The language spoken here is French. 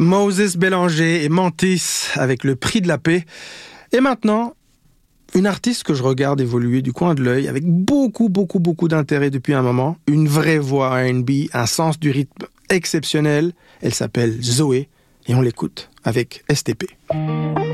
Moses Bélanger et Mantis avec le prix de la paix. Et maintenant, une artiste que je regarde évoluer du coin de l'œil avec beaucoup d'intérêt depuis un moment. Une vraie voix R&B, un sens du rythme exceptionnel. Elle s'appelle Zoé et on l'écoute avec STP.